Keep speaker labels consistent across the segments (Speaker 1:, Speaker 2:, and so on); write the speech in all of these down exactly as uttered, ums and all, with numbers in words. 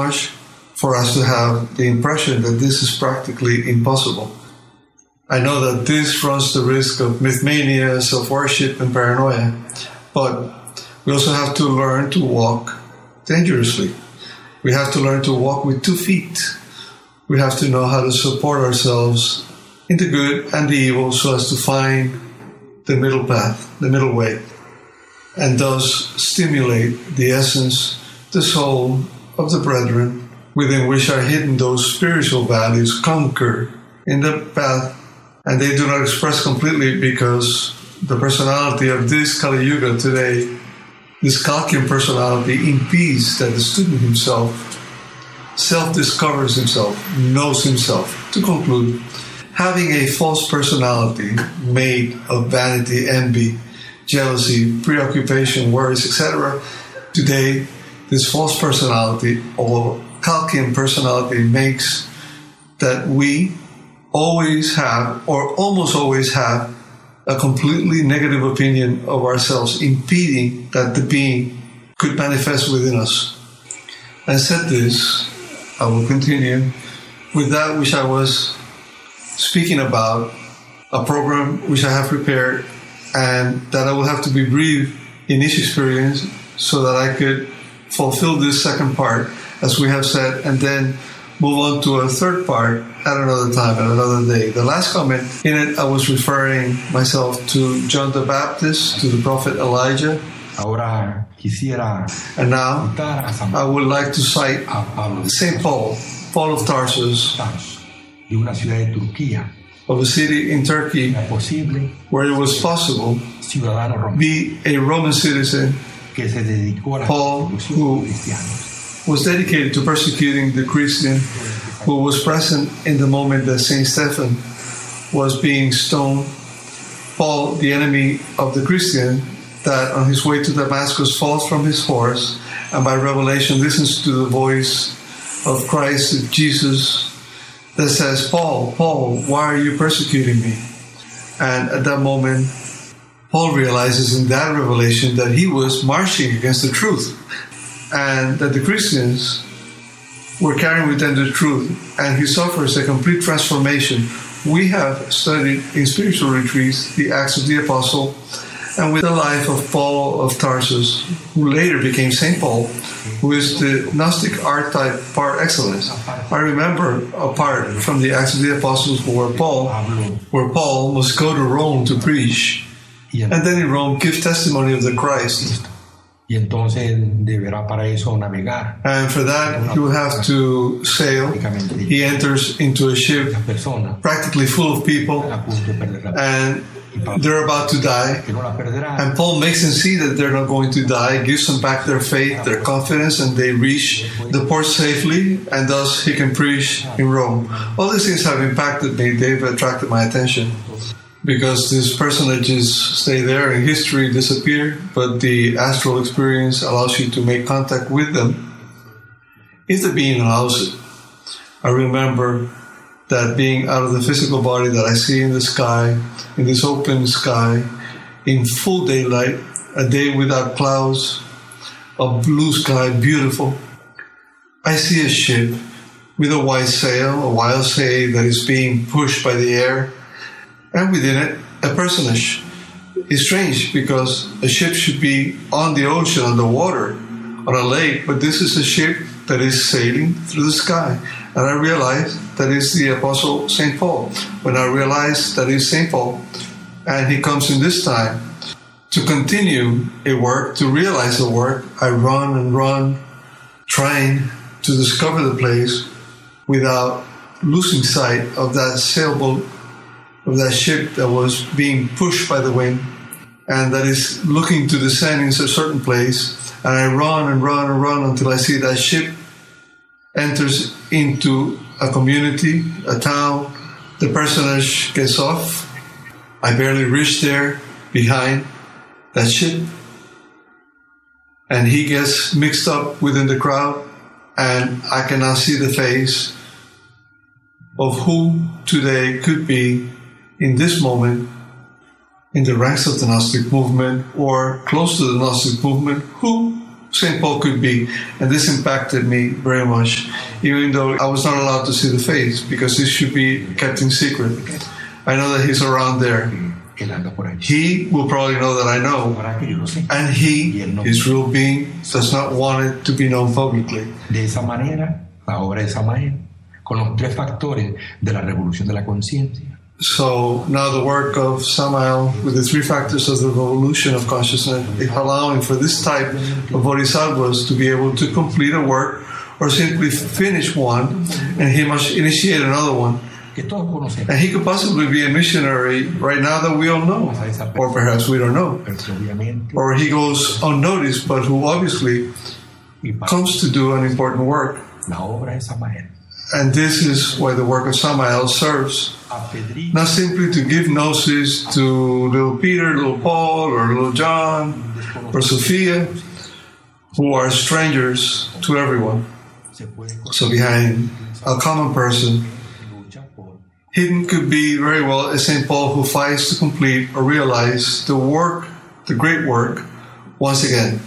Speaker 1: much for us to have the impression that this is practically impossible. I know that this runs the risk of mythmania, self-worship, and paranoia, but we also have to learn to walk dangerously. We have to learn to walk with two feet. We have to know how to support ourselves in the good and the evil so as to find the middle path, the middle way, and thus stimulate the essence, the soul of the brethren, within which are hidden those spiritual values conquered in the path, and they do not express completely because the personality of this Kali Yuga today, this Kalkian personality, impedes that the student himself self-discovers himself, knows himself. To conclude, having a false personality made of vanity, envy, jealousy, preoccupation, worries, et cetera, today, this false personality or Kalkian personality makes that we always have, or almost always have, a completely negative opinion of ourselves, impeding that the being could manifest within us. And said this, I will continue with that which I was speaking about, a program which I have prepared and that I will have to be brief in each experience so that I could fulfill this second part, as we have said, and then move on to a third part at another time, at another day. The last comment in it, I was referring myself to John the Baptist, to the prophet Elijah.
Speaker 2: Ahora quisiera
Speaker 1: and now I would like to cite Saint Paul, Paul of Tarsus,
Speaker 2: de una ciudad de Turquía,
Speaker 1: of a city in Turkey where it was possible to be a Roman citizen, Paul, who was dedicated to persecuting the Christian, who was present in the moment that Saint Stephen was being stoned. Paul, the enemy of the Christian, that on his way to Damascus falls from his horse and by revelation listens to the voice of Christ, Jesus, that says, Paul, Paul, why are you persecuting me? And at that moment, Paul realizes in that revelation that he was marching against the truth and that the Christians were carrying with them the truth, and he suffers a complete transformation. We have studied in spiritual retreats the Acts of the Apostle and with the life of Paul of Tarsus, who later became Saint Paul, who is the Gnostic archetype par excellence. I remember a part from the Acts of the Apostles where Paul, where Paul must go to Rome to preach, and then in Rome give testimony of the Christ.
Speaker 2: Y entonces deberá para eso navegar.
Speaker 1: And for that, he will have to sail. He enters into a ship practically full of people, and they're about to die. And Paul makes them see that they're not going to die, gives them back their faith, their confidence, and they reach the port safely, and thus he can preach in Rome. All these things have impacted me. They've attracted my attention, because these personages stay there and history disappear, but the astral experience allows you to make contact with them if the being allows it. I remember that being out of the physical body that I see in the sky, in this open sky, in full daylight, a day without clouds, a blue sky, beautiful. I see a ship with a white sail, a wild sail that is being pushed by the air, and within it, a personage. It's strange because a ship should be on the ocean, on the water, on a lake, but this is a ship that is sailing through the sky. And I realized that it's the Apostle Saint Paul. When I realized that it's Saint Paul, and he comes in this time to continue a work, to realize the work, I run and run, trying to discover the place without losing sight of that sailboat, of that ship that was being pushed by the wind and that is looking to descend into a certain place. And I run and run and run until I see that ship enters into a community, a town. The personage gets off. I barely reach there behind that ship. And he gets mixed up within the crowd, and I can now see the face of who today could be in this moment in the ranks of the Gnostic movement or close to the Gnostic movement, who Saint Paul could be. And this impacted me very much, even though I was not allowed to see the face, because this should be kept in secret. I know that he's around there. He will probably know that I know. And he, his real being, does not want it to be known publicly.
Speaker 2: De esa manera, la obra de Samael, con los tres factores de la revolución de la conciencia.
Speaker 1: So now the work of Samael with the three factors of the revolution of consciousness is allowing for this type of bodhisattvas to be able to complete a work or simply finish one, and he must initiate another one. And he could possibly be a missionary right now that we all know, or perhaps we don't know. Or he goes unnoticed, but who obviously comes to do an important work. And this is why the work of Samael serves, not simply to give gnosis to little Peter, little Paul, or little John, or Sophia, who are strangers to everyone. So behind a common person, hidden could be very well a Saint Paul who fights to complete or realize the work, the great work, once again.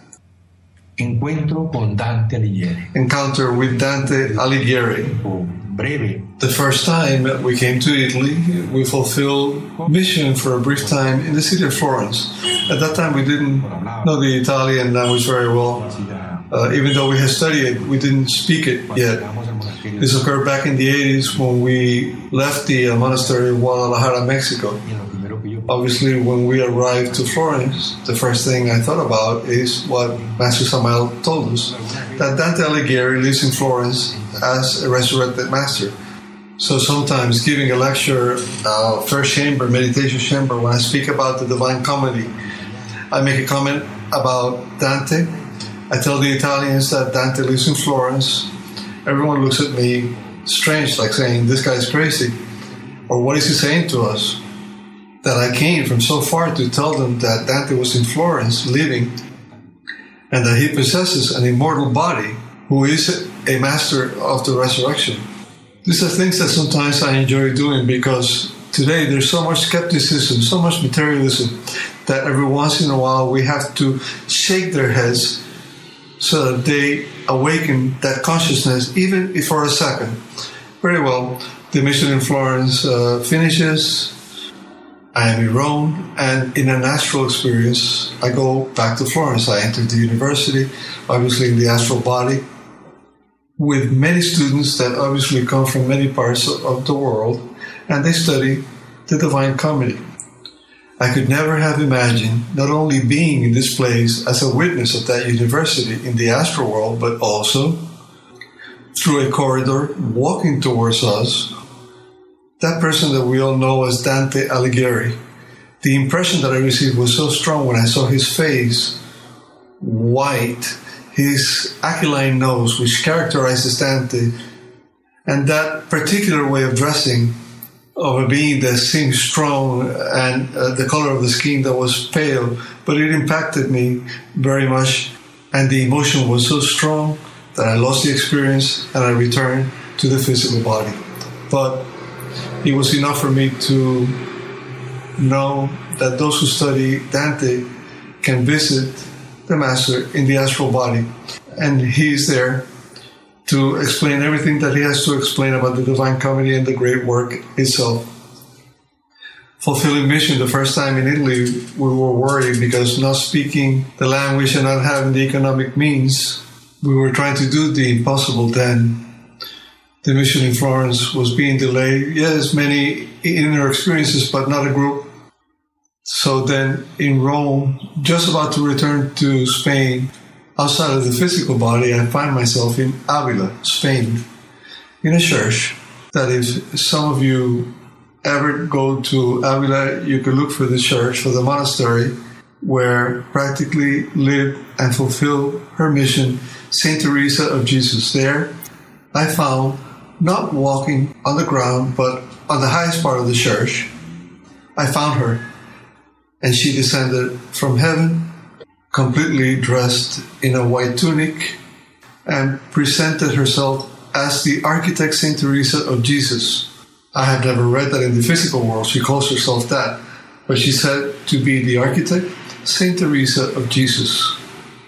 Speaker 2: Encuentro con Dante Alighieri.
Speaker 1: Encounter with Dante Alighieri.
Speaker 2: Breve.
Speaker 1: The first time that we came to Italy, we fulfilled mission for a brief time in the city of Florence. At that time, we didn't know the Italian language very well. Uh, even though we had studied it, we didn't speak it yet. This occurred back in the eighties when we left the uh, monastery of Guadalajara, Mexico. Obviously, when we arrived to Florence, the first thing I thought about is what Master Samael told us, that Dante Alighieri lives in Florence as a resurrected master. So sometimes giving a lecture, uh, first chamber, meditation chamber, when I speak about the Divine Comedy, I make a comment about Dante. I tell the Italians that Dante lives in Florence. Everyone looks at me strange, like saying, this guy's crazy. Or what is he saying to us? That I came from so far to tell them that Dante was in Florence living and that he possesses an immortal body who is a master of the resurrection. These are things that sometimes I enjoy doing because today there's so much skepticism, so much materialism that every once in a while we have to shake their heads so that they awaken that consciousness, even if for a second. Very well, the mission in Florence uh, finishes. I am in Rome, and in an astral experience, I go back to Florence. I enter the university, obviously in the astral body, with many students that obviously come from many parts of the world, and they study the Divine Comedy. I could never have imagined not only being in this place as a witness of that university in the astral world, but also through a corridor walking towards us, that person that we all know as Dante Alighieri. The impression that I received was so strong when I saw his face, white, his aquiline nose, which characterizes Dante, and that particular way of dressing of a being that seemed strong and uh, the color of the skin that was pale, but it impacted me very much, and the emotion was so strong that I lost the experience and I returned to the physical body. But it was enough for me to know that those who study Dante can visit the Master in the astral body, and he is there to explain everything that he has to explain about the Divine Comedy and the great work itself. Fulfilling mission, the first time in Italy, we were worried because not speaking the language and not having the economic means, we were trying to do the impossible then. The mission in Florence was being delayed. Yes, many inner experiences, but not a group. So then in Rome, just about to return to Spain, outside of the physical body, I find myself in Avila, Spain, in a church that if some of you ever go to Avila, you could look for the church, for the monastery, where practically lived and fulfilled her mission, Saint Teresa of Jesus. There, I found, not walking on the ground, but on the highest part of the church, I found her, and she descended from heaven, completely dressed in a white tunic, and presented herself as the architect Saint Teresa of Jesus. I have never read that in the physical world. She calls herself that, but she said to be the architect Saint Teresa of Jesus.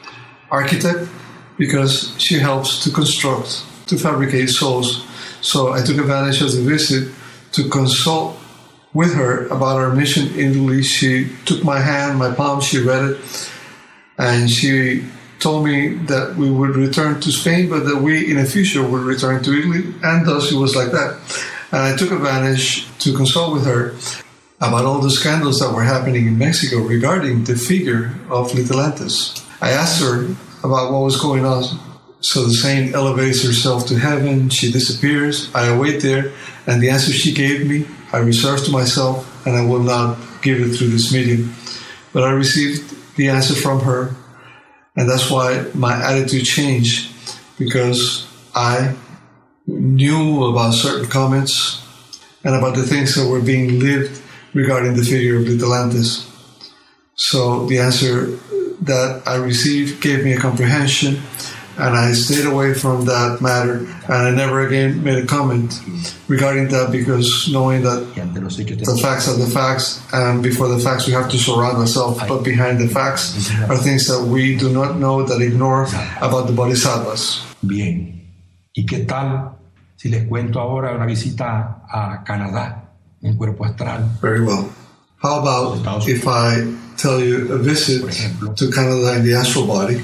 Speaker 1: architect because she helps to construct, to fabricate souls. So I took advantage of the visit to consult with her about our mission in Italy. She took my hand, my palm, she read it, and she told me that we would return to Spain, but that we in the future would return to Italy, and thus it was like that. And I took advantage to consult with her about all the scandals that were happening in Mexico regarding the figure of Litelantes. I asked her about what was going on. So the saint elevates herself to heaven, she disappears, I await there, and the answer she gave me, I reserve to myself, and I will not give it through this medium. But I received the answer from her, and that's why my attitude changed, because I knew about certain comments and about the things that were being lived regarding the figure of Litelantes. So the answer that I received gave me a comprehension, and I stayed away from that matter, and I never again made a comment regarding that, because knowing that the facts are the facts, and before the facts we have to surround ourselves, but behind the facts are things that we do not know, that ignore about the bodhisattvas.
Speaker 2: Bien. ¿Y qué tal si les cuento ahora una visita a Canadá, un cuerpo astral?
Speaker 1: Very well. How about if I tell you a visit to Canada in the astral body,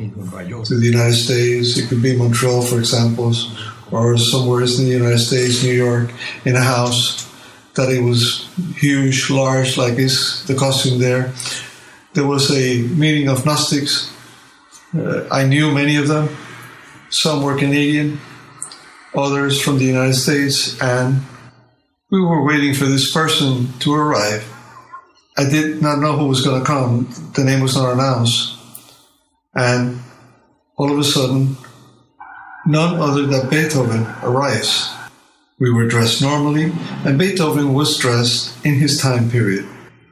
Speaker 1: to the United States? It could be Montreal, for example, or somewhere in the United States, New York, in a house that it was huge, large, like is the costume there. There was a meeting of Gnostics. Uh, I knew many of them. Some were Canadian, others from the United States, and we were waiting for this person to arrive. I did not know who was going to come. The name was not announced. And all of a sudden, none other than Beethoven arrives. We were dressed normally, and Beethoven was dressed in his time period.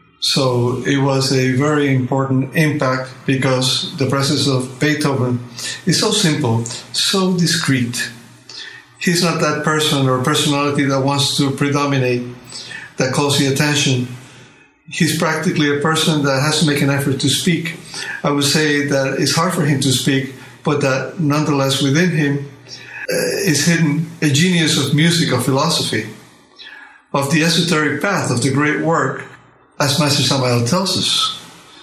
Speaker 1: So it was a very important impact, because the presence of Beethoven is so simple, so discreet. He's not that person or personality that wants to predominate, that calls the attention. He's practically a person that has to make an effort to speak. I would say that it's hard for him to speak, but that nonetheless within him uh, is hidden a genius of music, of philosophy, of the esoteric path, of the great work, as Master Samael tells us.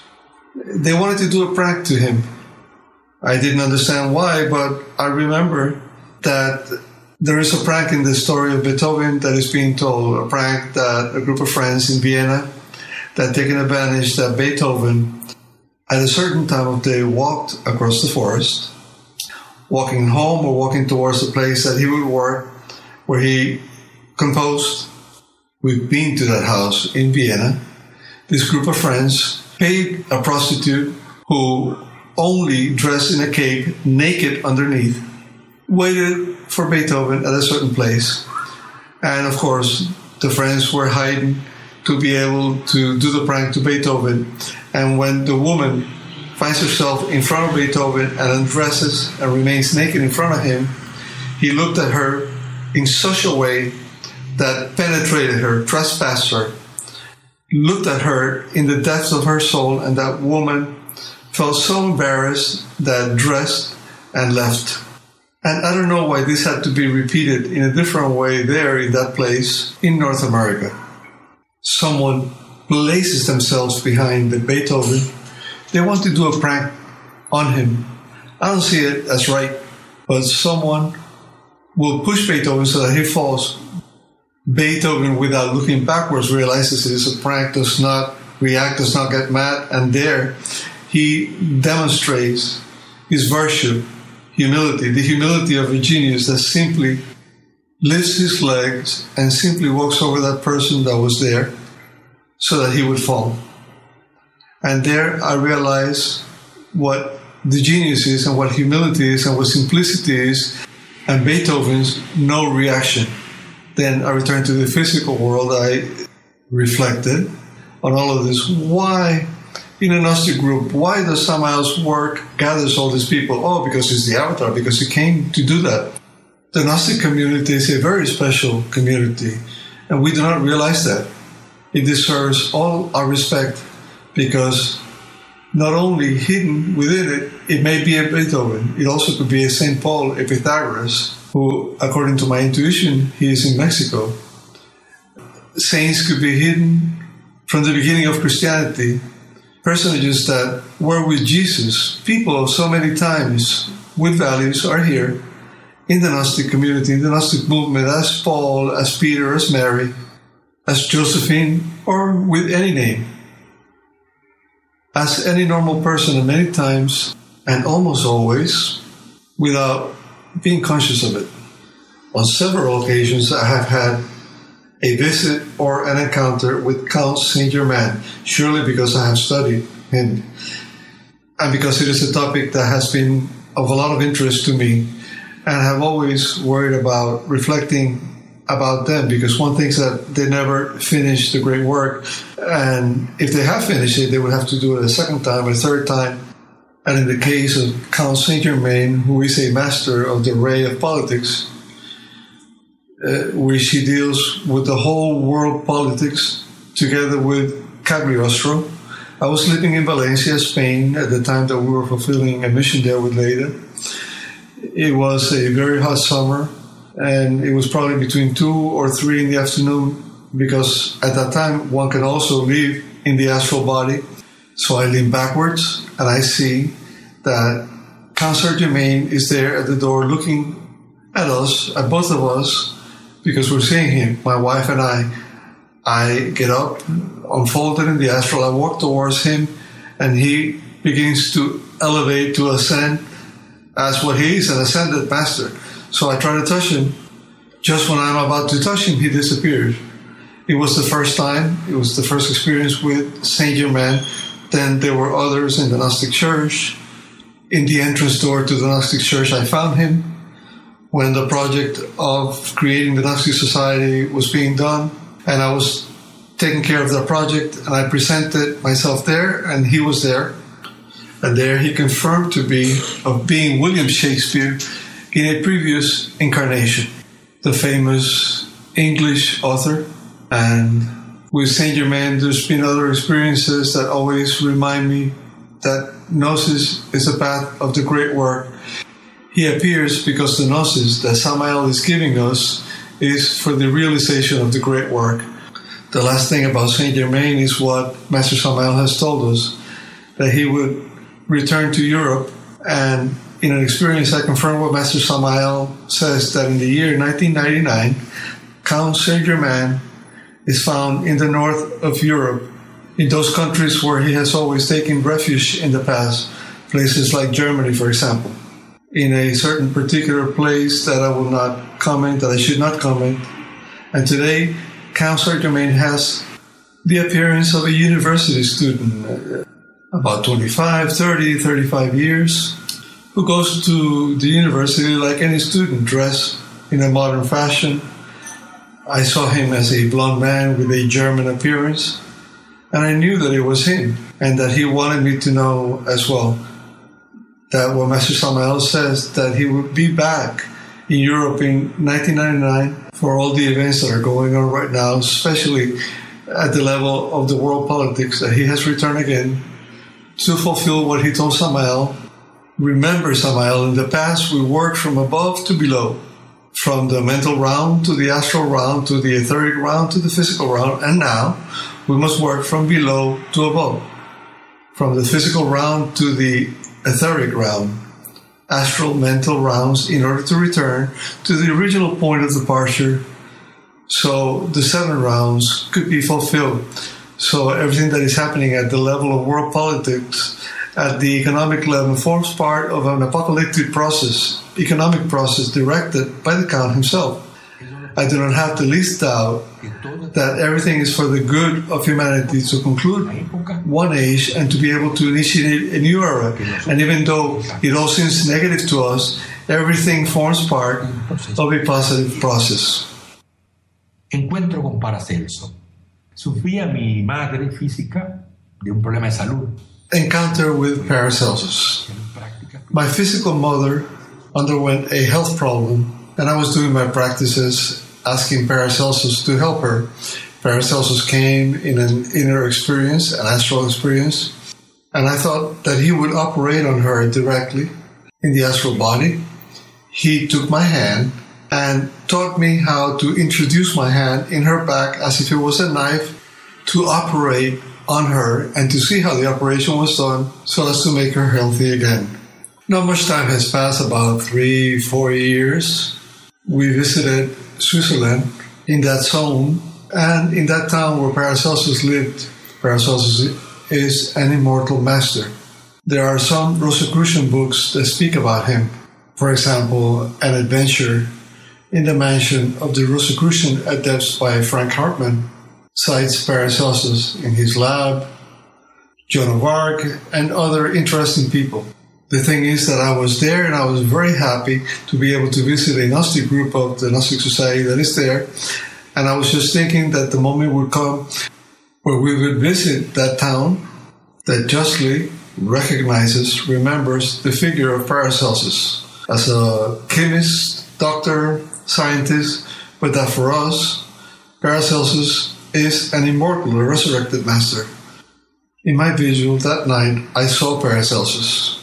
Speaker 1: They wanted to do a prank to him. I didn't understand why, but I remember that there is a prank in the story of Beethoven that is being told, a prank that a group of friends in Vienna that taken advantage that Beethoven, at a certain time of day, walked across the forest, walking home or walking towards the place that he would work, where he composed. We've been to that house in Vienna. This group of friends paid a prostitute who only dressed in a cape, naked underneath, waited for Beethoven at a certain place. And of course, the friends were hiding to be able to do the prank to Beethoven. And when the woman finds herself in front of Beethoven and undresses and remains naked in front of him, he looked at her in such a way that penetrated her, trespassed her, looked at her in the depths of her soul, and that woman felt so embarrassed that dressed and left. And I don't know why this had to be repeated in a different way there in that place in North America. Someone places themselves behind the Beethoven. They want to do a prank on him. I don't see it as right, but someone will push Beethoven so that he falls. Beethoven, without looking backwards, realizes it is a prank, does not react, does not get mad, and there he demonstrates his virtue, humility, the humility of a genius that simply lifts his legs and simply walks over that person that was there so that he would fall. And there I realize what the genius is and what humility is and what simplicity is, and Beethoven's no reaction. Then I returned to the physical world. I reflected on all of this. Why, in a Gnostic group, why does Samael's work gathers all these people? Oh, because he's the avatar, because he came to do that. The Gnostic community is a very special community, and we do not realize that. It deserves all our respect, because not only hidden within it, it may be a Beethoven. It also could be a Saint Paul, a Pythagoras, who, according to my intuition, he is in Mexico. Saints could be hidden from the beginning of Christianity. Personages that were with Jesus, people of so many times with values, are here in the Gnostic community, in the Gnostic movement, as Paul, as Peter, as Mary, as Josephine, or with any name. As any normal person, and many times, and almost always, without being conscious of it. On several occasions, I have had a visit or an encounter with Count Saint-Germain, surely because I have studied him, and because it is a topic that has been of a lot of interest to me, and I have always worried about reflecting about them, because one thinks that they never finished the great work, and if they have finished it, they would have to do it a second time, a third time. And in the case of Count Saint-Germain, who is a master of the ray of politics, uh, which he deals with the whole world politics together with Cagliostro. I was living in Valencia, Spain, at the time that we were fulfilling a mission there with Leda. It was a very hot summer, and it was probably between two or three in the afternoon, because at that time one can also live in the astral body. So I lean backwards and I see that Count Saint-Germain is there at the door looking at us, at both of us, because we're seeing him, my wife and I. I get up, unfolded in the astral, I walk towards him, and he begins to elevate, to ascend, as what he is, an ascended master. So I try to touch him. Just when I'm about to touch him, he disappears. It was the first time, it was the first experience with Saint-Germain. Then there were others in the Gnostic Church. In the entrance door to the Gnostic Church, I found him when the project of creating the Gnostic Society was being done, and I was taking care of that project, and I presented myself there, and he was there. And there he confirmed to be of being William Shakespeare in a previous incarnation, the famous English author. And with Saint-Germain, there's been other experiences that always remind me that Gnosis is a path of the great work. He appears because the Gnosis that Samael is giving us is for the realization of the great work. The last thing about Saint-Germain is what Master Samael has told us, that he would return to Europe, and in an experience I confirmed what Master Samael says, that in the year nineteen ninety-nine, Count Saint-Germain is found in the north of Europe, in those countries where he has always taken refuge in the past, places like Germany, for example, in a certain particular place that I will not comment, that I should not comment. And today, Count Saint-Germain has the appearance of a university student, about twenty-five, thirty, thirty-five years, who goes to the university like any student, dressed in a modern fashion. I saw him as a blonde man with a German appearance, and I knew that it was him, and that he wanted me to know as well that what Master Samael says, that he would be back in Europe in nineteen ninety-nine for all the events that are going on right now, especially at the level of the world politics, that he has returned again to fulfill what he told Samael. Remember, Samael, in the past we worked from above to below, from the mental realm to the astral realm to the etheric realm to the physical realm, and now we must work from below to above, from the physical realm to the etheric realm, astral, mental realms, in order to return to the original point of departure, so the seven realms could be fulfilled. So everything that is happening at the level of world politics, at the economic level, forms part of an apocalyptic process, economic process directed by the Count himself. I do not have the least doubt that everything is for the good of humanity to conclude one age and to be able to initiate a new era. And even though it all seems negative to us, everything forms part of a positive process.
Speaker 2: Encuentro con Paracelso. Sufría mi madre física de un problema de salud.
Speaker 1: Encounter with Paracelsus. My physical mother underwent a health problem, and I was doing my practices asking Paracelsus to help her. Paracelsus came in an inner experience, an astral experience, And I thought that he would operate on her directly in the astral body. He took my hand and taught me how to introduce my hand in her back as if it was a knife to operate on her and to see how the operation was done so as to make her healthy again. Not much time has passed, about three, four years. We visited Switzerland in that zone and in that town where Paracelsus lived. Paracelsus is an immortal master. There are some Rosicrucian books that speak about him. For example, An Adventure in the Mansion of the Rosicrucian Adepts by Frank Hartmann cites Paracelsus in his lab, Joan of Arc, and other interesting people. The thing is that I was there and I was very happy to be able to visit a Gnostic group of the Gnostic Society that is there. And I was just thinking that the moment would come where we would visit that town that justly recognizes, remembers the figure of Paracelsus as a chemist, doctor, scientist, but that for us, Paracelsus is an immortal, a resurrected master. In my visual that night, I saw Paracelsus.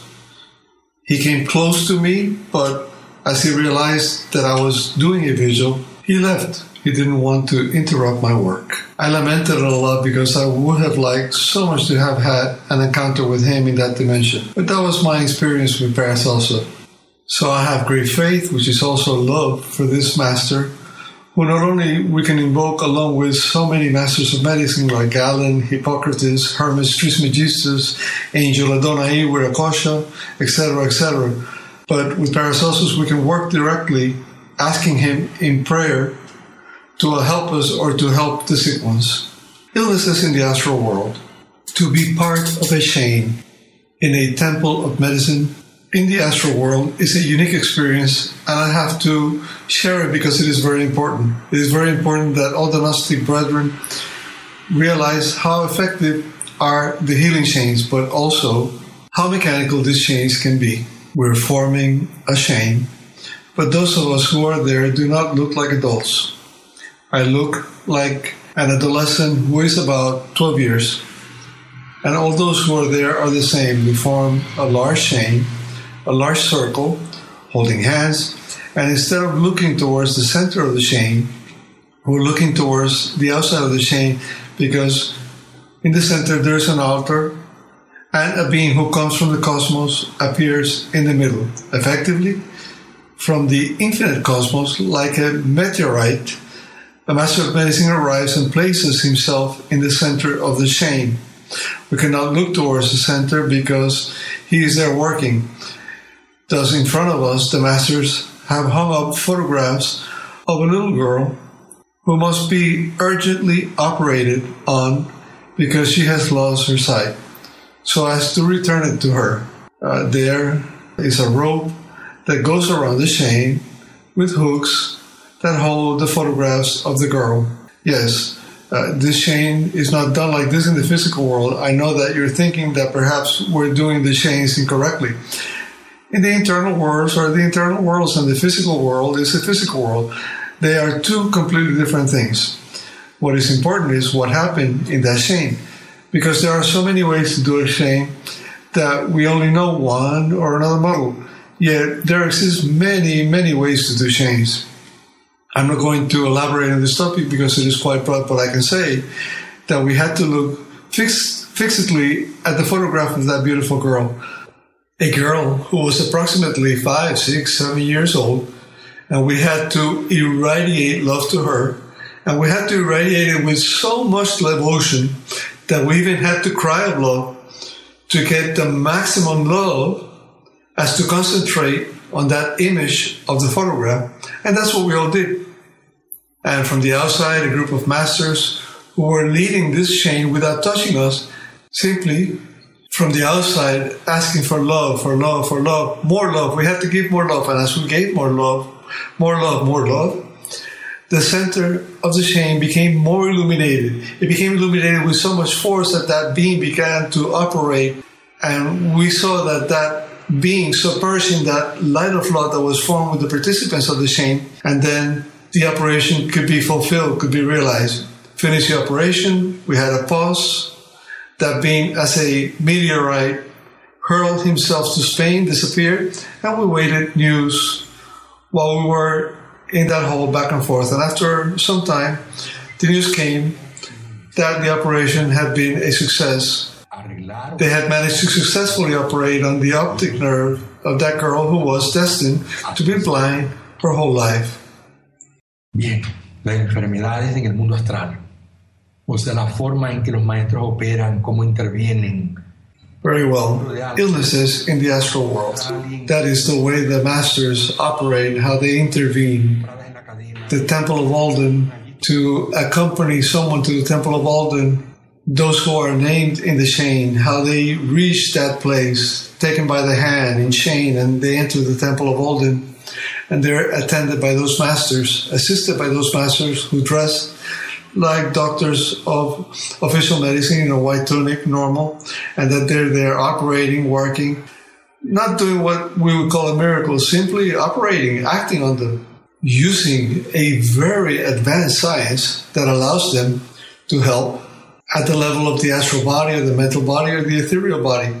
Speaker 1: He came close to me, but as he realized that I was doing a vigil, he left. He didn't want to interrupt my work. I lamented it a lot because I would have liked so much to have had an encounter with him in that dimension. But that was my experience with Paracelsus. So I have great faith, which is also love for this master, who not only we can invoke along with so many masters of medicine like Galen, Hippocrates, Hermes Trismegistus, Angel Adonai Wiracosha, et cetera, et cetera. But with Paracelsus, we can work directly, asking him in prayer to help us or to help the sick ones. Illnesses in the astral world. To be part of a chain in a temple of medicine in the astral world is a unique experience, and I have to share it because it is very important. It is very important that all the Gnostic brethren realize how effective are the healing chains, but also how mechanical these chains can be. We're forming a chain, but those of us who are there do not look like adults. I look like an adolescent who is about twelve years, and all those who are there are the same. We form a large chain, a large circle, holding hands, and instead of looking towards the center of the chain, we're looking towards the outside of the chain, because in the center there's an altar, and a being who comes from the cosmos appears in the middle. Effectively, from the infinite cosmos, like a meteorite, a master of medicine arrives and places himself in the center of the chain. We cannot look towards the center because he is there working. Thus, in front of us, the masters have hung up photographs of a little girl who must be urgently operated on because she has lost her sight, so as to return it to her. Uh, there is a rope that goes around the chain with hooks that hold the photographs of the girl. Yes, uh, this chain is not done like this in the physical world. I know that you're thinking that perhaps we're doing the chains incorrectly. In the internal worlds, or the internal worlds and the physical world is the physical world. They are two completely different things. What is important is what happened in that chain, because there are so many ways to do a chain that we only know one or another model. Yet there exist many, many ways to do chains. I'm not going to elaborate on this topic because it is quite broad, but I can say that we had to look fix, fixedly at the photograph of that beautiful girl. A girl who was approximately five, six, seven years old, and we had to irradiate love to her, and we had to irradiate it with so much devotion that we even had to cry of love to get the maximum love as to concentrate on that image of the photograph, and that's what we all did. And from the outside, a group of masters who were leading this chain without touching us, simply from the outside, asking for love, for love, for love, more love. We had to give more love. And as we gave more love, more love, more love, the center of the chain became more illuminated. It became illuminated with so much force that that being began to operate. And we saw that that being submerging that light of love that was formed with the participants of the chain. And then the operation could be fulfilled, could be realized. Finished the operation, we had a pause. that being as a meteorite hurled himself to Spain, disappeared, and we waited news while we were in that hole back and forth. And after some time, the news came that the operation had been a success. They had managed to successfully operate on the optic nerve of that girl who was destined to be blind her whole life.
Speaker 2: Bien, las enfermedades en el mundo astral, o sea, la forma en que los maestros operan, cómo intervienen.
Speaker 1: Very well. Illnesses in the astral world. That is the way the masters operate, how they intervene. The Temple of Alden, to accompany someone to the Temple of Alden, those who are named in the chain, how they reach that place, taken by the hand in chain, and they enter the Temple of Alden, and they're attended by those masters, assisted by those masters who dress like doctors of official medicine in a white tunic, normal, and that they're there operating, working, not doing what we would call a miracle, simply operating, acting on them, using a very advanced science that allows them to help at the level of the astral body or the mental body or the ethereal body,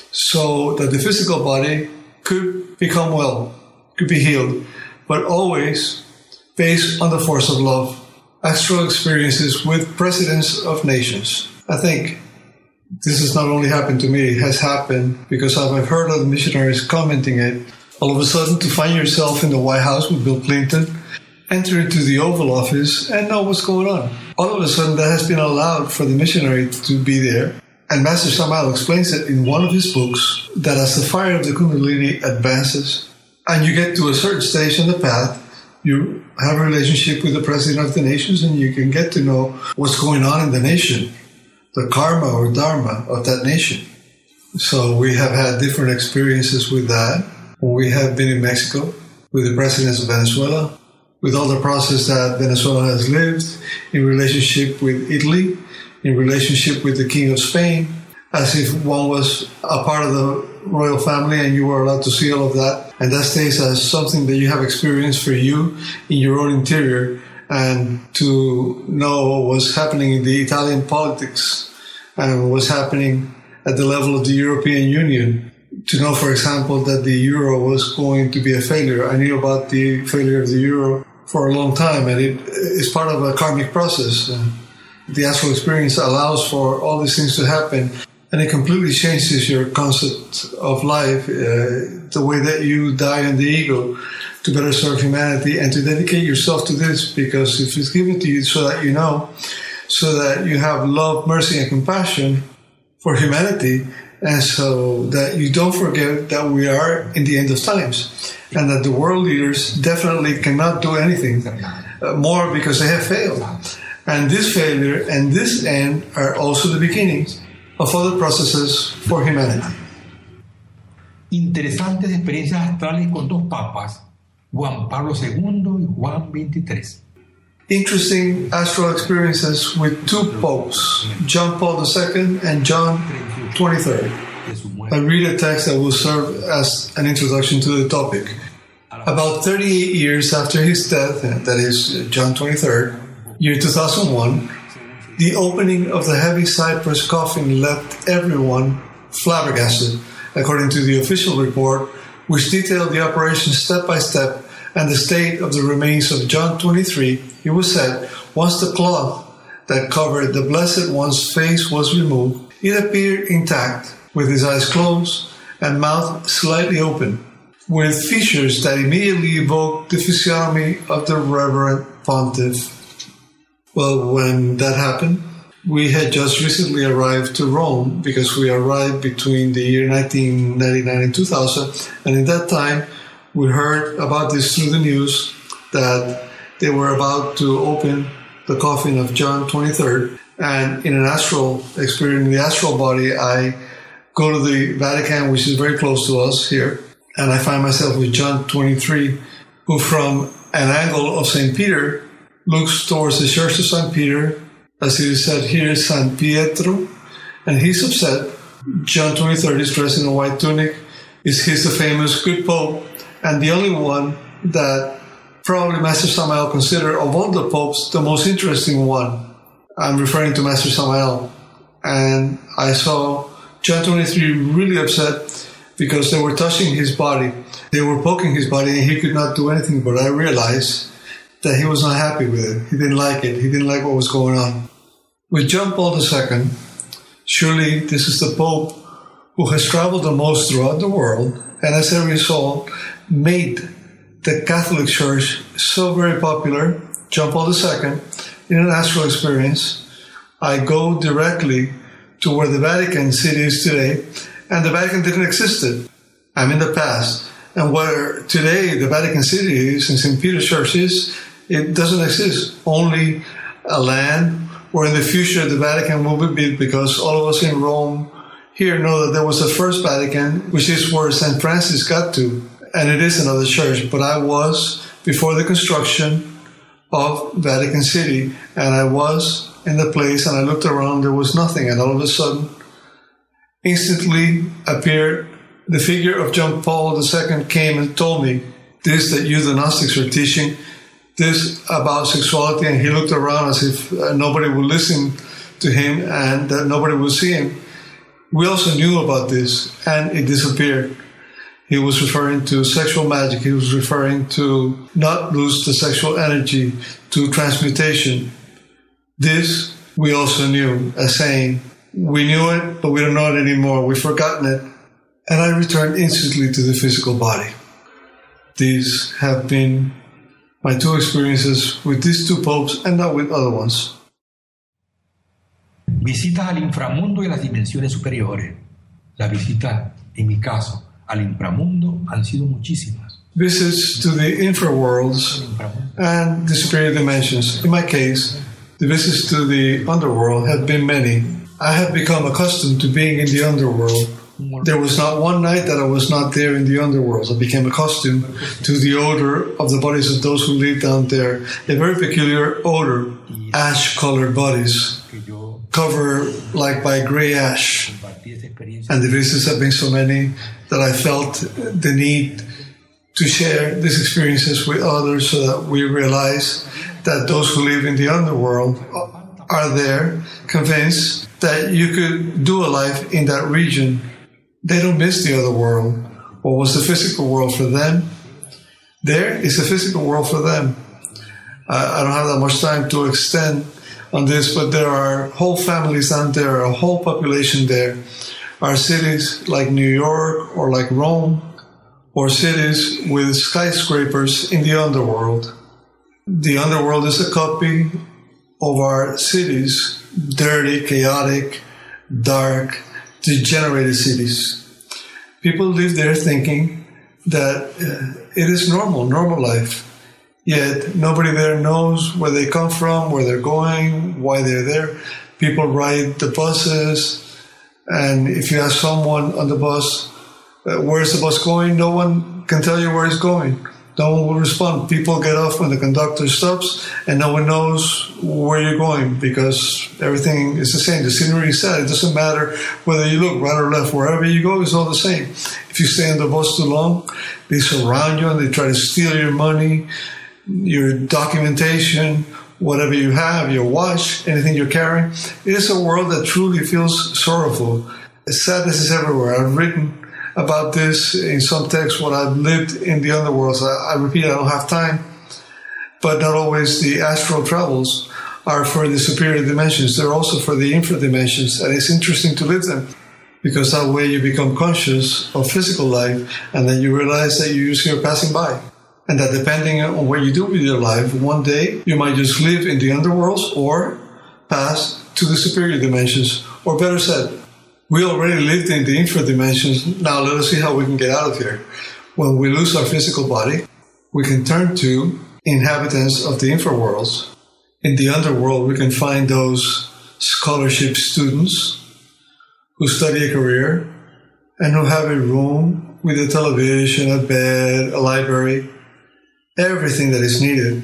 Speaker 1: so that the physical body could become well, could be healed, but always based on the force of love. Astral experiences with presidents of nations. I think this has not only happened to me, it has happened because I've heard other missionaries commenting it. All of a sudden, to find yourself in the White House with Bill Clinton, enter into the Oval Office and know what's going on. All of a sudden, that has been allowed for the missionary to be there. And Master Samael explains it in one of his books, that as the fire of the Kundalini advances, and you get to a certain stage on the path, you have a relationship with the President of the nations, and you can get to know what's going on in the nation, the karma or dharma of that nation. So we have had different experiences with that. We have been in Mexico with the presidents of Venezuela, with all the process that Venezuela has lived, in relationship with Italy, in relationship with the King of Spain, as if one was a part of the royal family and you were allowed to see all of that. And that stays as something that you have experienced for you in your own interior, and to know what was happening in the Italian politics and what was happening at the level of the European Union. To know, for example, that the euro was going to be a failure. I knew about the failure of the euro for a long time, and it is part of a karmic process. The astral experience allows for all these things to happen, and it completely changes your concept of life, uh, the way that you die on the ego to better serve humanity and to dedicate yourself to this, because if it's given to you so that you know, so that you have love, mercy, and compassion for humanity, and so that you don't forget that we are in the end of times, and that the world leaders definitely cannot do anything uh, more because they have failed. And this failure and this end are also the beginnings of other processes for humanity.
Speaker 2: Interesantes experiencias astrales con dos papas, Juan Pablo segundo y Juan veintitrés.
Speaker 1: Interesting astral experiences with two popes, John Paul the Second and John twenty-third. I read a text that will serve as an introduction to the topic. About thirty-eight years after his death, that is John twenty-third, year two thousand one, the opening of the heavy cypress coffin left everyone flabbergasted, according to the official report, which detailed the operation step by step and the state of the remains of John twenty-three. It was said, once the cloth that covered the Blessed One's face was removed, it appeared intact, with his eyes closed and mouth slightly open, with features that immediately evoked the physiognomy of the Reverend Pontiff. Well, when that happened, we had just recently arrived to Rome, because we arrived between the year nineteen ninety-nine and two thousand, and in that time we heard about this through the news, that they were about to open the coffin of John twenty-third, and in an astral experience, in the astral body, I go to the Vatican, which is very close to us here, and I find myself with John twenty-three, who from an angle of Saint Peter looks towards the Church of Saint Peter, as it is said here, San Pietro, and he's upset. John twenty-third is dressed in a white tunic. Is he's the famous good Pope, and the only one that probably Master Samael considered of all the popes the most interesting one. I'm referring to Master Samael. and I saw John twenty-three really upset because they were touching his body. They were poking his body and he could not do anything, but I realized that he was not happy with it. He didn't like it. He didn't like what was going on. With John Paul the Second, surely this is the Pope who has traveled the most throughout the world, and as a result, made the Catholic Church so very popular. John Paul the Second, in an astral experience, I go directly to where the Vatican City is today, and the Vatican didn't exist then. I'm in the past. And where today the Vatican City is, and Saint Peter's Church is, it doesn't exist. Only a land where in the future the Vatican will be built, because all of us in Rome here know that there was a first Vatican, which is where Saint Francis got to, and it is another church. But I was before the construction of Vatican City, and I was in the place, and I looked around, there was nothing, and all of a sudden, instantly appeared the figure of John Paul the Second came and told me, this that you the Gnostics are teaching, this about sexuality, and he looked around as if uh, nobody would listen to him and that nobody would see him. We also knew about this, and it disappeared. He was referring to sexual magic. He was referring to not lose the sexual energy, to transmutation. This we also knew as saying, we knew it, but we don't know it anymore. We've forgotten it. And I returned instantly to the physical body. These have been my two experiences with these two popes and not with other ones.
Speaker 2: Visitas al inframundo y las dimensiones superiores. Las visitas, en mi caso, al inframundo han sido muchísimas.
Speaker 1: Visits to the infraworlds and the superior dimensions. In my case, the visits to the underworld have been many. I have become accustomed to being in the underworld. There was not one night that I was not there in the underworld. I became accustomed to the odor of the bodies of those who live down there. A very peculiar odor, ash-colored bodies, covered like by gray ash. And the visits have been so many that I felt the need to share these experiences with others so that we realize that those who live in the underworld are there, convinced that you could do a life in that region. They don't miss the other world. What was the physical world for them? There is a physical world for them. I, I don't have that much time to extend on this, but there are whole families down there, a whole population there. Are cities like New York or like Rome, or cities with skyscrapers in the underworld. The underworld is a copy of our cities, dirty, chaotic, dark, degenerated cities. People live there thinking that uh, it is normal, normal life. Yet nobody there knows where they come from, where they're going, why they're there. People ride the buses, and if you ask someone on the bus, uh, where's the bus going? No one can tell you where it's going. No one will respond. People get off when the conductor stops, and no one knows where you're going because everything is the same. The scenery is set. It doesn't matter whether you look right or left. Wherever you go, it's all the same. If you stay on the bus too long, they surround you and they try to steal your money, your documentation, whatever you have, your watch, anything you're carrying. It is a world that truly feels sorrowful. Sadness is everywhere. I've written about this in some texts, what I've lived in the underworld. So I, I repeat, I don't have time, but not always the astral travels are for the superior dimensions. They're also for the infra dimensions, and it's interesting to live them because that way you become conscious of physical life, and then you realize that you're just here passing by, and that depending on what you do with your life, one day you might just live in the underworlds or pass to the superior dimensions, or better said, we already lived in the infra dimensions. Now let us see how we can get out of here. When we lose our physical body, we can turn to inhabitants of the infra worlds. In the underworld, we can find those scholarship students who study a career and who have a room with a television, a bed, a library, everything that is needed,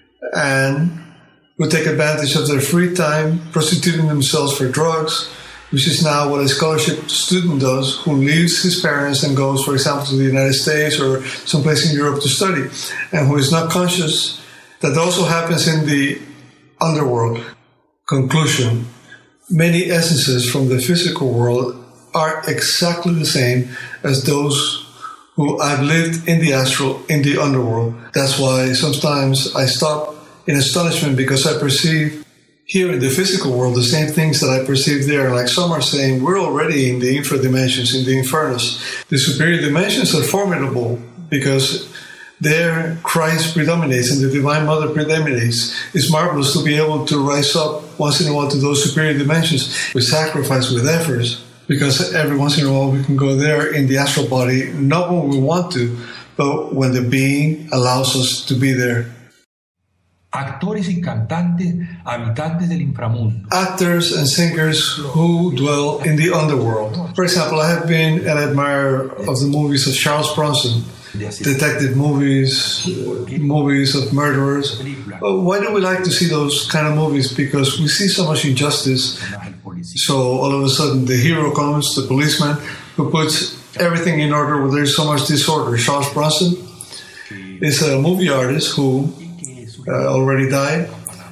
Speaker 1: and who take advantage of their free time, prostituting themselves for drugs, which is now what a scholarship student does, who leaves his parents and goes, for example, to the United States or someplace in Europe to study, and who is not conscious that also happens in the underworld. Conclusion, many essences from the physical world are exactly the same as those who have lived in the astral, in the underworld. That's why sometimes I stop in astonishment because I perceive here in the physical world the same things that I perceive there. Like some are saying, we're already in the infra dimensions, in the infernos. The superior dimensions are formidable because there Christ predominates and the Divine Mother predominates. It's marvelous to be able to rise up once in a while to those superior dimensions with sacrifice, with efforts, because every once in a while we can go there in the astral body, not when we want to, but when the being allows us to be there.
Speaker 2: Actores y cantantes, habitantes del inframundo.
Speaker 1: Actors and singers who dwell in the underworld. For example, I have been an admirer of the movies of Charles Bronson, detective movies, movies of murderers. Why do we like to see those kind of movies? Because we see so much injustice. So all of a sudden the hero comes, the policeman, who puts everything in order where there's so much disorder. Charles Bronson is a movie artist who uh, already died,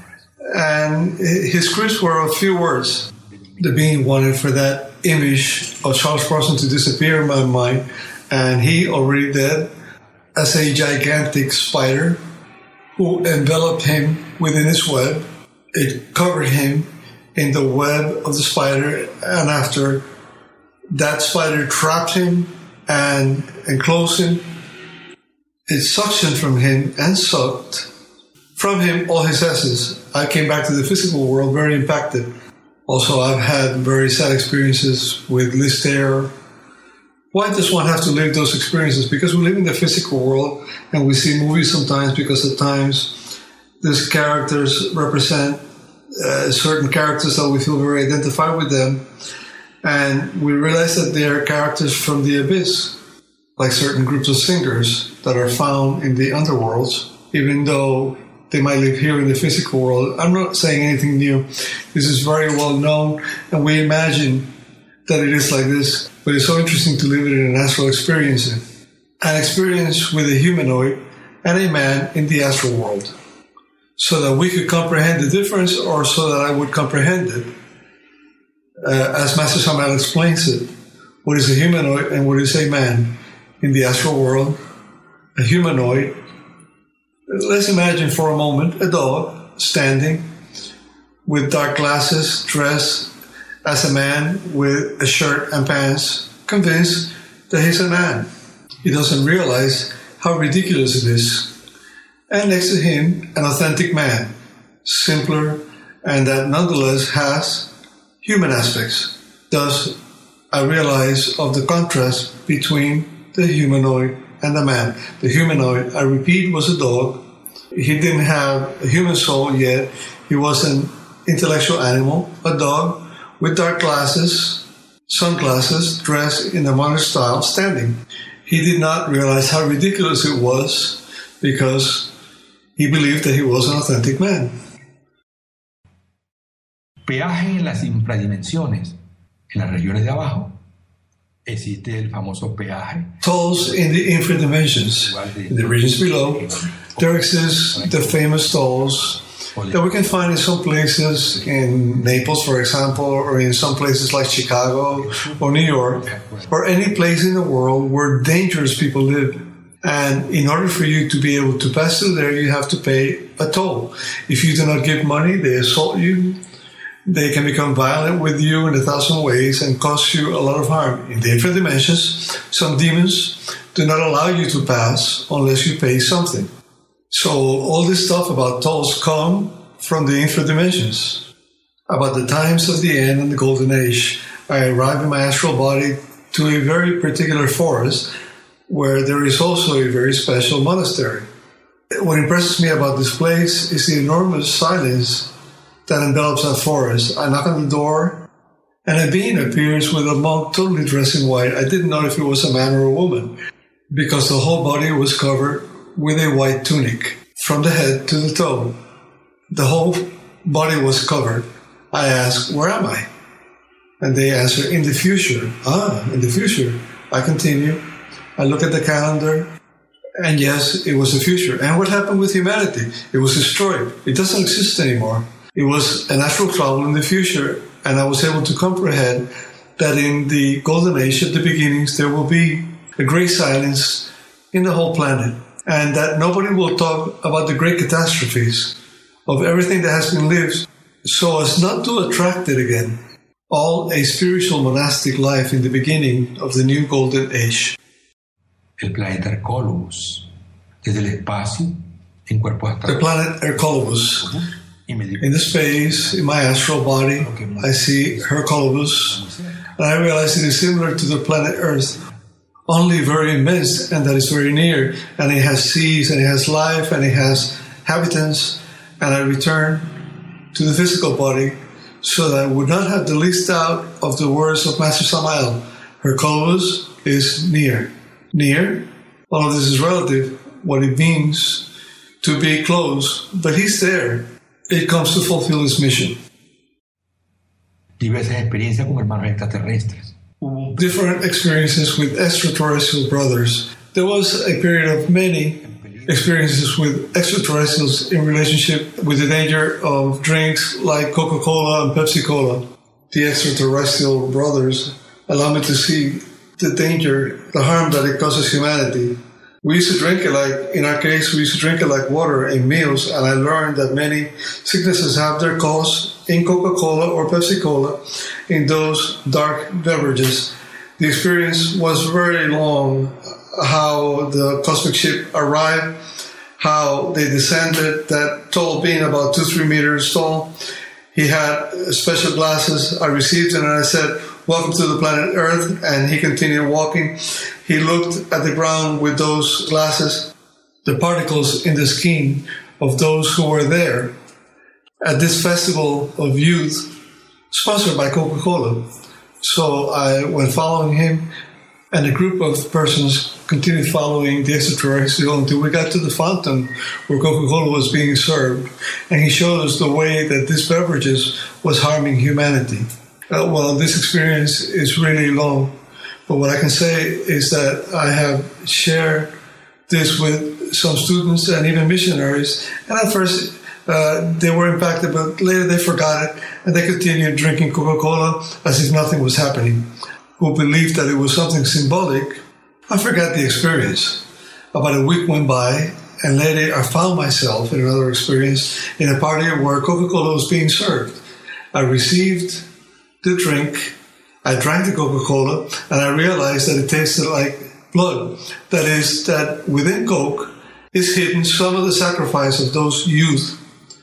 Speaker 1: and his scripts were a few words. The being wanted for that image of Charles Bronson to disappear in my mind, and he, already dead, as a gigantic spider who enveloped him within its web. It covered him in the web of the spider, and after that spider trapped him and enclosed him, it suctioned from him and sucked from him all his essence. I came back to the physical world very impacted. Also, I've had very sad experiences with Lister. Why does one have to live those experiences? Because we live in the physical world and we see movies sometimes because at times these characters represent uh, certain characters that we feel very identified with them. And we realize that they are characters from the abyss, like certain groups of singers that are found in the underworlds, even though they might live here in the physical world. I'm not saying anything new. This is very well known, and we imagine that it is like this, but it's so interesting to live it in an astral experience. An experience with a humanoid and a man in the astral world, so that we could comprehend the difference, or so that I would comprehend it. Uh, as Master Samael explains it, what is a humanoid and what is a man in the astral world? A humanoid, let's imagine for a moment a dog standing with dark glasses, dressed as a man with a shirt and pants, convinced that he's a man. He doesn't realize how ridiculous it is. And next to him, an authentic man, simpler, and that nonetheless has human aspects. Thus, I realize of the contrast between the humanoid and the man. The humanoid, I repeat, was a dog. He didn't have a human soul yet. He was an intellectual animal, a dog with dark glasses, sunglasses, dressed in a modern style, standing. He did not realize how ridiculous it was because he believed that he was an authentic man.
Speaker 2: Peaje en las infradimensiones, en las regiones de abajo, existe el famoso peaje.
Speaker 1: Tolls in the infradimensions, in the regions below, there exists the famous tolls that we can find in some places in Naples, for example, or in some places like Chicago or New York, or any place in the world where dangerous people live. And in order for you to be able to pass through there, you have to pay a toll. If you do not give money, they assault you. They can become violent with you in a thousand ways and cause you a lot of harm. In the infinite dimensions, some demons do not allow you to pass unless you pay something. So all this stuff about tolls come from the infinite dimensions. About the times of the end and the golden age, I arrive in my astral body to a very particular forest where there is also a very special monastery. What impresses me about this place is the enormous silence that envelops that forest. I knock on the door, and a being appears with a monk totally dressed in white. I didn't know if it was a man or a woman, because the whole body was covered with a white tunic, from the head to the toe. The whole body was covered. I asked, where am I? And they answer, in the future. Ah, in the future. I continue. I look at the calendar, and yes, it was the future. And what happened with humanity? It was destroyed. It doesn't exist anymore. It was an astral travel in the future, and I was able to comprehend that in the golden age, at the beginnings, there will be a great silence in the whole planet, and that nobody will talk about the great catastrophes of everything that has been lived, so as not to attract it again. All a spiritual monastic life in the beginning of the new golden age.
Speaker 2: El planeta Hercolobus, desde el espacio, en cuerpo astral.
Speaker 1: The planet Hercolobus. In the space, in my astral body, I see Hercolobus, and I realize it is similar to the planet Earth, only very immense, and that is very near, and it has seas, and it has life, and it has habitants, and I return to the physical body so that I would not have the least doubt of the words of Master Samael. Hercolobus is near. Near? All of this is relative, what it means to be close, but he's there. It comes to fulfill his mission.
Speaker 2: Diversas experiencias con hermanos extraterrestres.
Speaker 1: Different experiences with extraterrestrial brothers. There was a period of many experiences with extraterrestrials in relationship with the danger of drinks like Coca-Cola and Pepsi-Cola. The extraterrestrial brothers allow me to see the danger, the harm that it causes humanity. We used to drink it like, in our case, we used to drink it like water in meals, and I learned that many sicknesses have their cause in Coca-Cola or Pepsi-Cola, in those dark beverages. The experience was very long, how the cosmic ship arrived, how they descended, that tall being about two, three meters tall. He had special glasses. I received it and I said, "Welcome to the planet Earth." And he continued walking. He looked at the ground with those glasses, the particles in the skin of those who were there at this festival of youth sponsored by Coca-Cola. So I went following him, and a group of persons continued following the extraterrestrial until we got to the fountain where Coca-Cola was being served. And he showed us the way that these beverages was harming humanity. Uh, well, this experience is really long, but what I can say is that I have shared this with some students and even missionaries. And at first, uh, they were impacted, but later they forgot it, and they continued drinking Coca-Cola as if nothing was happening. Who believed that it was something symbolic. I forgot the experience. About a week went by, and later I found myself in another experience in a party where Coca-Cola was being served. I received the drink, I drank the Coca-Cola, and I realized that it tasted like blood. That is, that within Coke is hidden some of the sacrifice of those youth.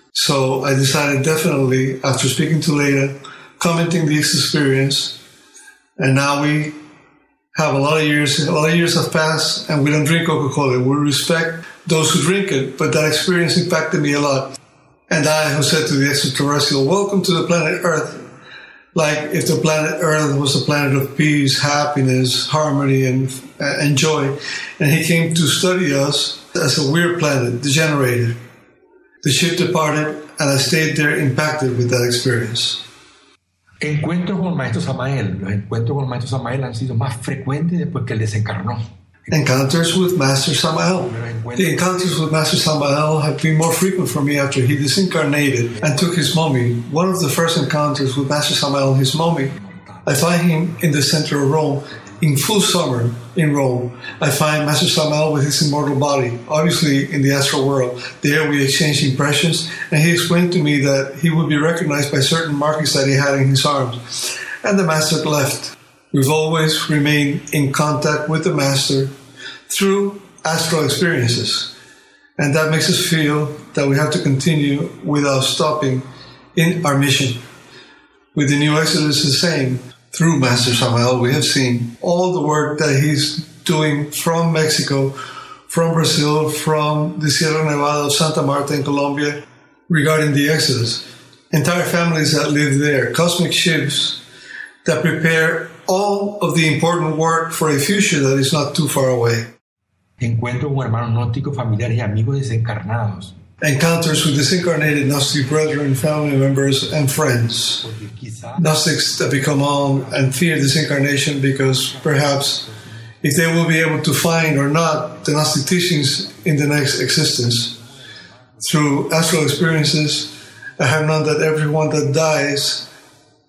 Speaker 1: So I decided definitely, after speaking to Leda, commenting this experience, and now we have a lot of years, a lot of years have passed, and we don't drink Coca-Cola. We respect those who drink it, but that experience impacted me a lot. And I, who said to the extraterrestrial, "Welcome to the planet Earth," like if the planet Earth was a planet of peace, happiness, harmony, and, uh, and joy. And he came to study us as a weird planet, degenerated. The ship departed, and I stayed there impacted with that experience.
Speaker 2: Encuentros con el Maestro Samael. Los encuentros con el Maestro Samael han sido más frecuentes después que él desencarnó.
Speaker 1: Encounters with Master Samael. The encounters with Master Samael have been more frequent for me after he disincarnated and took his mummy. One of the first encounters with Master Samael and his mummy, I find him in the center of Rome, in full summer in Rome. I find Master Samael with his immortal body, obviously in the astral world. There we exchanged impressions, and he explained to me that he would be recognized by certain markings that he had in his arms. And the Master left. We've always remained in contact with the Master through astral experiences. And that makes us feel that we have to continue without stopping in our mission. With the New Exodus the same. Through Master Samael, we have seen all the work that he's doing from Mexico, from Brazil, from the Sierra Nevada of Santa Marta in Colombia regarding the Exodus. Entire families that live there, cosmic ships that prepare all of the important work for a future that is not too far away.
Speaker 2: Encuentros con hermanos gnósticos, familiares y amigos desencarnados.
Speaker 1: Encounters with disincarnated Gnostic brethren, family members, and friends. Gnostics that become on and fear disincarnation because perhaps if they will be able to find or not the Gnostic teachings in the next existence. Through astral experiences, I have known that everyone that dies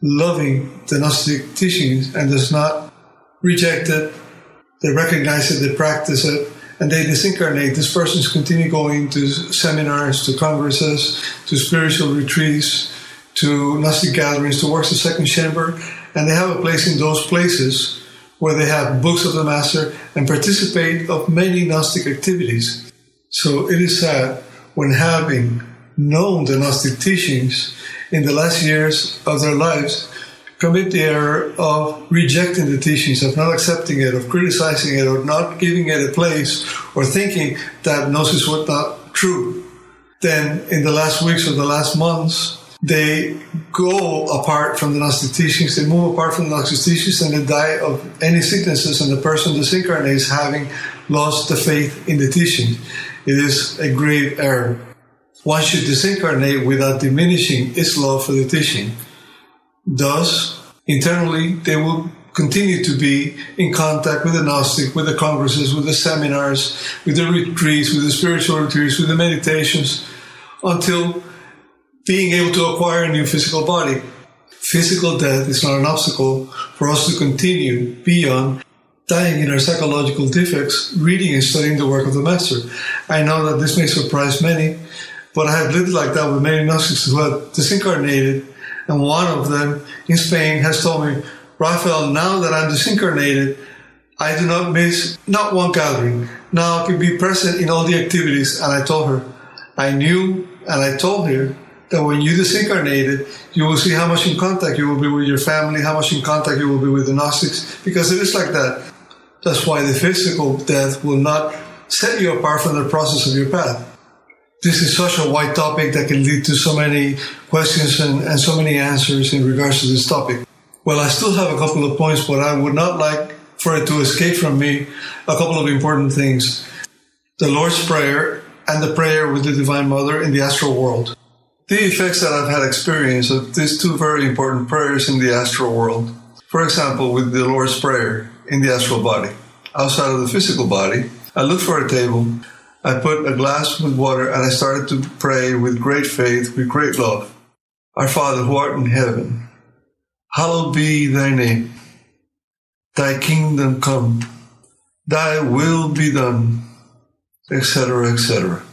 Speaker 1: loving the Gnostic teachings and does not reject it, they recognize it, they practice it, and they disincarnate. These persons continue going to seminars, to congresses, to spiritual retreats, to Gnostic gatherings, to works of second chamber, and they have a place in those places where they have books of the Master and participate of many Gnostic activities. So it is sad when, having known the Gnostic teachings in the last years of their lives, commit the error of rejecting the teachings, of not accepting it, of criticizing it, or not giving it a place, or thinking that Gnosis was not true. Then in the last weeks or the last months, they go apart from the Gnostic teachings, they move apart from the Gnostic teachings, and they die of any sicknesses, and the person disincarnates having lost the faith in the teaching. It is a grave error. One should disincarnate without diminishing its love for the teaching. Thus, internally, they will continue to be in contact with the Gnostic, with the congresses, with the seminars, with the retreats, with the spiritual retreats, with the meditations, until being able to acquire a new physical body. Physical death is not an obstacle for us to continue beyond dying in our psychological defects, reading and studying the work of the Master. I know that this may surprise many, but I have lived like that with many Gnostics who have disincarnated, and one of them in Spain has told me, Raphael, now that I'm disincarnated, I do not miss not one gathering. Now I can be present in all the activities. And I told her, I knew and I told her that when you disincarnated, you will see how much in contact you will be with your family, how much in contact you will be with the Gnostics, because it is like that. That's why the physical death will not set you apart from the process of your path. This is such a wide topic that can lead to so many questions and, and so many answers in regards to this topic. Well, I still have a couple of points, but I would not like for it to escape from me a couple of important things. The Lord's Prayer and the prayer with the Divine Mother in the astral world. The effects that I've had experience of these two very important prayers in the astral world. For example, with the Lord's Prayer in the astral body. Outside of the physical body, I looked for a table, I put a glass with water, and I started to pray with great faith, with great love. Our Father, who art in heaven, hallowed be thy name. Thy kingdom come, thy will be done, et cetera, et cetera.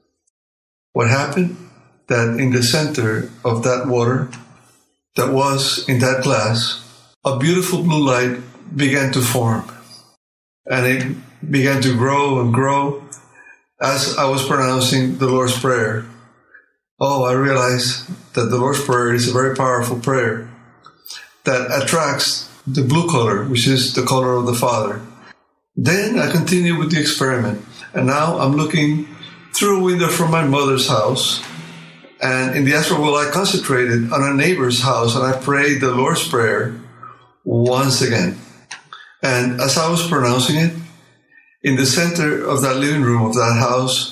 Speaker 1: What happened? That in the center of that water, that was in that glass, a beautiful blue light began to form. And it began to grow and grow as I was pronouncing the Lord's Prayer. Oh, I realized that the Lord's Prayer is a very powerful prayer that attracts the blue color, which is the color of the Father. Then I continued with the experiment. And now I'm looking through a window from my mother's house. And in the astral world, I concentrated on a neighbor's house and I prayed the Lord's Prayer once again. And as I was pronouncing it, in the center of that living room of that house,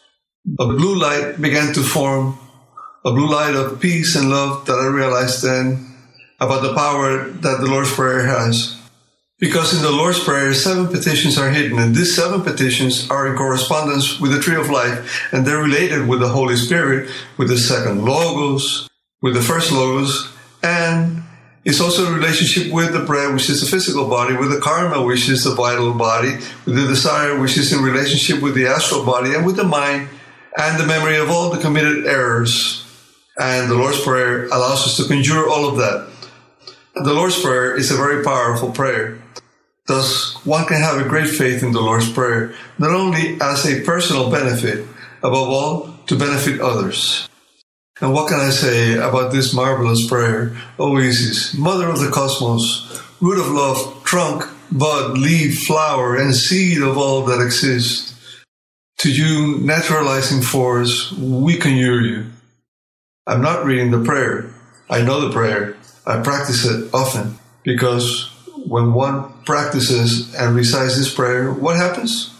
Speaker 1: a blue light began to form, a blue light of peace and love that I realized then about the power that the Lord's Prayer has. Because in the Lord's Prayer, seven petitions are hidden, and these seven petitions are in correspondence with the Tree of Life, and they're related with the Holy Spirit, with the second Logos, with the first Logos, and it's also a relationship with the bread, which is the physical body, with the karma, which is the vital body, with the desire, which is in relationship with the astral body, and with the mind, and the memory of all the committed errors. And the Lord's Prayer allows us to conjure all of that. The Lord's Prayer is a very powerful prayer. Thus, one can have a great faith in the Lord's Prayer, not only as a personal benefit, above all, to benefit others. And what can I say about this marvelous prayer? O Isis, Mother of the Cosmos, root of love, trunk, bud, leaf, flower, and seed of all that exists. To you, naturalizing force, we conjure you. I'm not reading the prayer. I know the prayer. I practice it often, because when one practices and recites this prayer, what happens?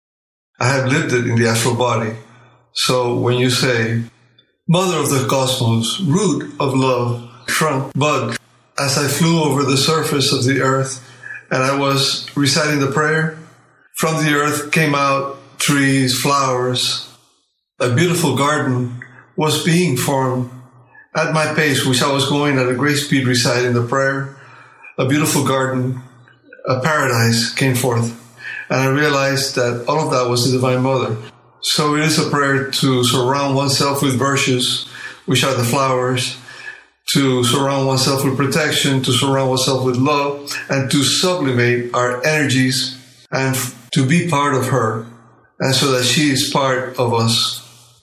Speaker 1: I have lived it in the astral body. So when you say, Mother of the Cosmos, root of love, trunk, bud, as I flew over the surface of the earth and I was reciting the prayer, from the earth came out trees, flowers. A beautiful garden was being formed, At my pace, which I was going at a great speed, reciting the prayer, a beautiful garden, a paradise came forth. And I realized that all of that was the Divine Mother. So it is a prayer to surround oneself with virtues, which are the flowers, to surround oneself with protection, to surround oneself with love, and to sublimate our energies and to be part of her, and so that she is part of us.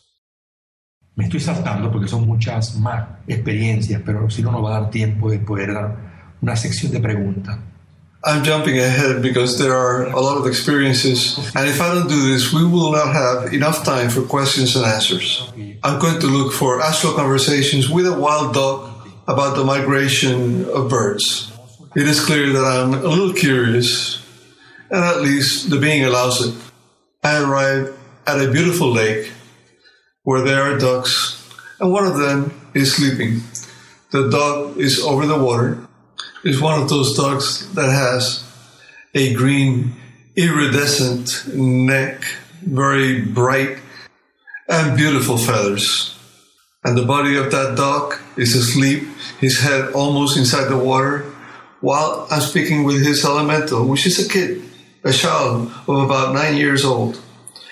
Speaker 2: Me estoy saltando porque son muchas más experiencias, pero si no nos va a dar tiempo de poder dar una sección de preguntas.
Speaker 1: I'm jumping ahead because there are a lot of experiences, and if I don't do this, we will not have enough time for questions and answers. I'm going to look for astral conversations with a wild dog about the migration of birds. It is clear that I'm a little curious, and at least the being allows it. I arrive at a beautiful lake where there are ducks, and one of them is sleeping. The dog is over the water. It's one of those ducks that has a green, iridescent neck, very bright and beautiful feathers. And the body of that duck is asleep, his head almost inside the water, while I'm speaking with his elemental, which is a kid, a child of about nine years old.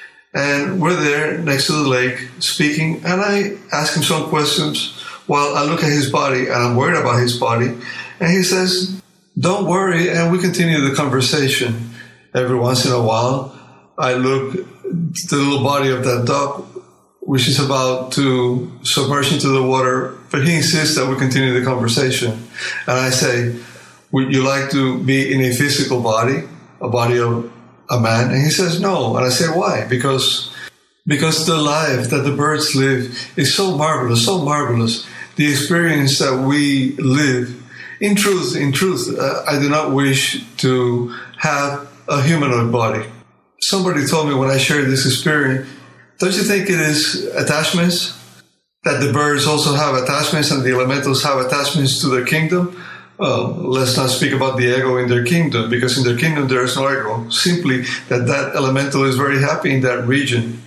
Speaker 1: And we're there next to the lake speaking, and I ask him some questions while I look at his body, and I'm worried about his body. And he says, don't worry, and we continue the conversation. Every once in a while, I look at the little body of that duck, which is about to submerge into the water, but he insists that we continue the conversation. And I say, would you like to be in a physical body, a body of a man? And he says, no. And I say, why? Because, because the life that the birds live is so marvelous, so marvelous. The experience that we live, in truth, in truth, uh, I do not wish to have a humanoid body. Somebody told me when I shared this experience, don't you think it is attachments? That the birds also have attachments and the elementals have attachments to their kingdom? Well, let's not speak about the ego in their kingdom, because in their kingdom there is no ego. Simply that that elemental is very happy in that region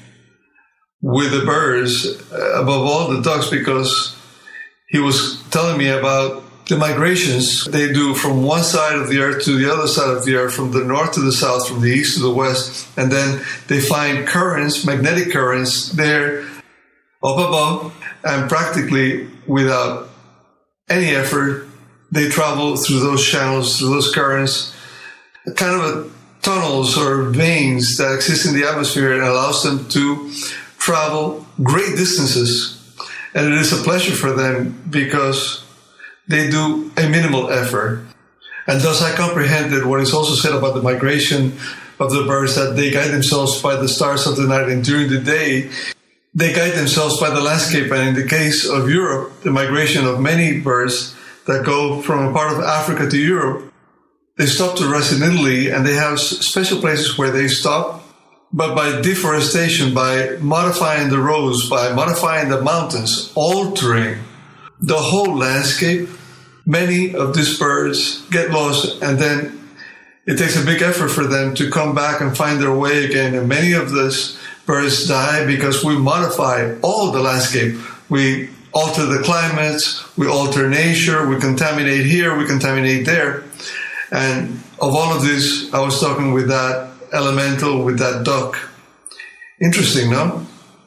Speaker 1: with the birds, uh, above all the ducks, because he was telling me about the migrations they do from one side of the earth to the other side of the earth, from the north to the south, from the east to the west, and then they find currents, magnetic currents there up above, and practically without any effort, they travel through those channels, through those currents, kind of a tunnels or veins that exist in the atmosphere, and allows them to travel great distances. And it is a pleasure for them because they do a minimal effort. And thus I comprehended what is also said about the migration of the birds, that they guide themselves by the stars of the night, and during the day they guide themselves by the landscape. And in the case of Europe, the migration of many birds that go from a part of Africa to Europe, they stop to rest in Italy, and they have special places where they stop. But by deforestation, by modifying the roads, by modifying the mountains, altering the whole landscape, many of these birds get lost, and then it takes a big effort for them to come back and find their way again. And many of these birds die because we modify all the landscape. We alter the climates, we alter nature, we contaminate here, we contaminate there. And of all of this, I was talking with that elemental, with that duck. Interesting, no?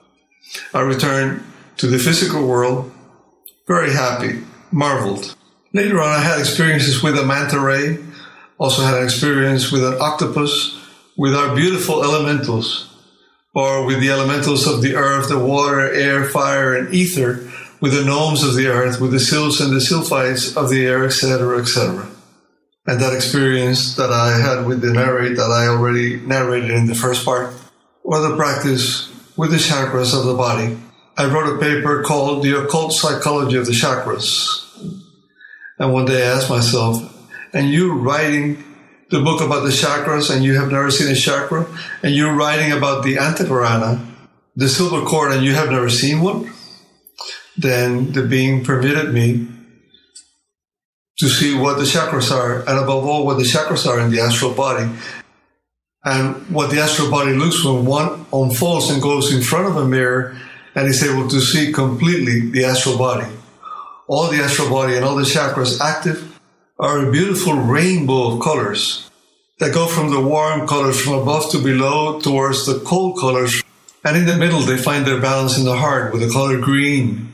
Speaker 1: I returned to the physical world, very happy, marveled. Later on, I had experiences with a manta ray, also had an experience with an octopus, with our beautiful elementals, or with the elementals of the earth, the water, air, fire, and ether, with the gnomes of the earth, with the sylphs and the sylphites of the air, et cetera, et cetera. And that experience that I had with the narrate that I already narrated in the first part, or the practice with the chakras of the body. I wrote a paper called The Occult Psychology of the Chakras. And one day I asked myself, and you writing the book about the chakras, and you have never seen a chakra, and you're writing about the Antakarana, the silver cord, and you have never seen one? Then the being permitted me to see what the chakras are, and above all, what the chakras are in the astral body. And what the astral body looks when one unfolds and goes in front of a mirror and is able to see completely the astral body. all the astral body and all the chakras active, are a beautiful rainbow of colors that go from the warm colors from above to below towards the cold colors. And in the middle, they find their balance in the heart with the color green.